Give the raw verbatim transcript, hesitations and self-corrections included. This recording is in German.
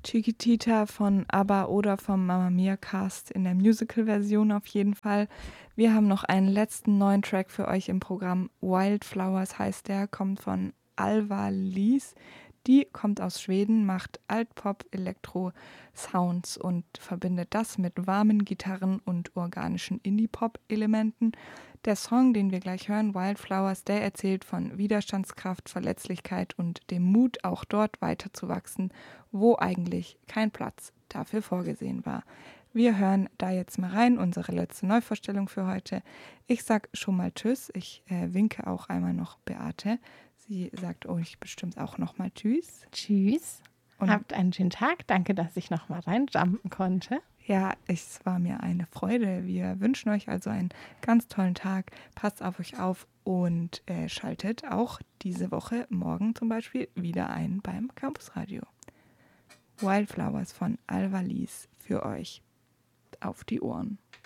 Chiquitita von ABBA oder vom Mamma Mia Cast in der Musical-Version auf jeden Fall. Wir haben noch einen letzten neuen Track für euch im Programm. Wildflowers heißt der, kommt von Alva Lis. Die kommt aus Schweden, macht Altpop, Elektro-Sounds und verbindet das mit warmen Gitarren und organischen Indie-Pop-Elementen. Der Song, den wir gleich hören, Wildflowers, der erzählt von Widerstandskraft, Verletzlichkeit und dem Mut, auch dort weiterzuwachsen, wo eigentlich kein Platz dafür vorgesehen war. Wir hören da jetzt mal rein, unsere letzte Neuvorstellung für heute. Ich sag schon mal Tschüss, ich äh, winke auch einmal noch Beate. Sie sagt euch bestimmt auch nochmal Tschüss. Tschüss. Und habt einen schönen Tag. Danke, dass ich nochmal reinjumpen konnte. Ja, es war mir eine Freude. Wir wünschen euch also einen ganz tollen Tag. Passt auf euch auf und äh, schaltet auch diese Woche, morgen zum Beispiel, wieder ein beim Campusradio. Wildflowers von Alva Lis für euch auf die Ohren.